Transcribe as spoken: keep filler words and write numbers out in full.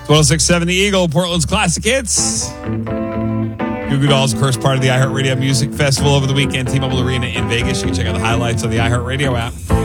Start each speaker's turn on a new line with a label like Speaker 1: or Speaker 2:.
Speaker 1: one oh six point seven The Eagle, Portland's classic hits. Goo Goo Dolls, of course, part of the iHeartRadio Music Festival over the weekend, T-Mobile Arena in Vegas. You can check out the highlights on the iHeartRadio app.